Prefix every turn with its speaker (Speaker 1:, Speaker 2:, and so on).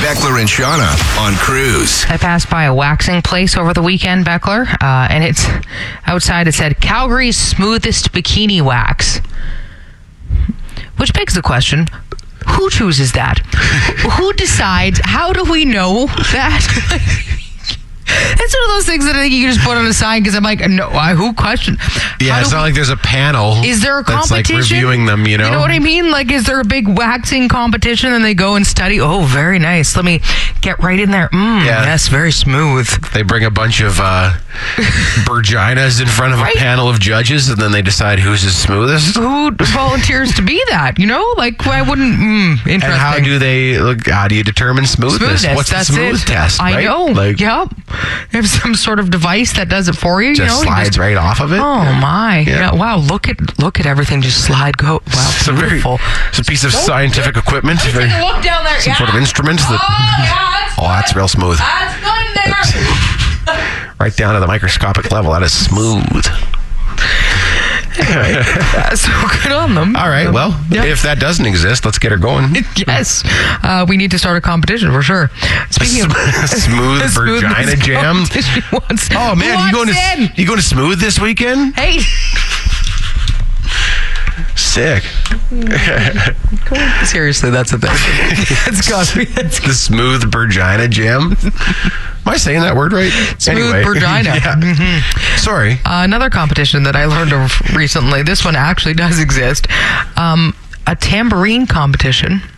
Speaker 1: Beckler and Shauna on Cruise.
Speaker 2: I passed by a waxing place over the weekend, Beckler, and it's outside. It said Calgary's smoothest bikini wax, which begs the question: who chooses that? Who decides? How do we know that? It's one of those things that I think you can just put on a sign because I'm like, no, who questioned?
Speaker 3: Yeah, it's not like there's a panel.
Speaker 2: Is there a competition?
Speaker 3: That's like reviewing them, you know?
Speaker 2: You know what I mean? Like, is there a big waxing competition and they go and study? Oh, very nice. Let me get right in there. Yes, very smooth.
Speaker 3: They bring a bunch of Virginas in front of a panel of judges and then they decide who's the smoothest.
Speaker 2: Who volunteers to be that? You know? Like, why wouldn't... interesting.
Speaker 3: And how do you determine smoothness? What's the smooth test?
Speaker 2: I
Speaker 3: right?
Speaker 2: know.
Speaker 3: Like,
Speaker 2: yep. They have some sort of device that does it for you.
Speaker 3: Just slides right off of it.
Speaker 2: Oh my! Yeah. Wow! Look at everything just slide go. Wow!
Speaker 3: It's beautiful. It's a piece of scientific equipment.
Speaker 2: Look down there.
Speaker 3: Some sort of instrument. That's real smooth.
Speaker 2: That's good there.
Speaker 3: Right down to the microscopic level. That is smooth.
Speaker 2: Anyway, so good on them.
Speaker 3: All right, well, if that doesn't exist, let's get her going.
Speaker 2: Yes, we need to start a competition for sure. Speaking of
Speaker 3: smooth vagina jam. Oh man, you going to Smooth this weekend?
Speaker 2: Hey.
Speaker 3: Sick.
Speaker 2: Seriously, that's a thing. It's got to be.
Speaker 3: The Smooth Vagina Jam. Am I saying that word right?
Speaker 2: Smooth vagina.
Speaker 3: Yeah. Mm-hmm. Sorry.
Speaker 2: Another competition that I learned of recently. This one actually does exist. A tambourine competition.